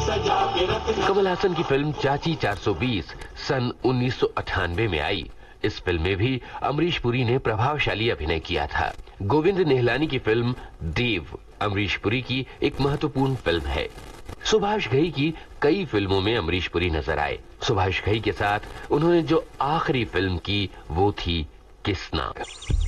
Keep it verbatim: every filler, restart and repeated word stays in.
कमल हासन की फिल्म चाची चार सौ बीस सन उन्नीस सौ अट्ठानवे में आई। इस फिल्म में भी अमरीश पुरी ने प्रभावशाली अभिनय किया था। गोविंद निहलानी की फिल्म देव अमरीश पुरी की एक महत्वपूर्ण फिल्म है। सुभाष घई की कई फिल्मों में अमरीश पुरी नजर आए। सुभाष घई के साथ उन्होंने जो आखिरी फिल्म की वो थी किसना।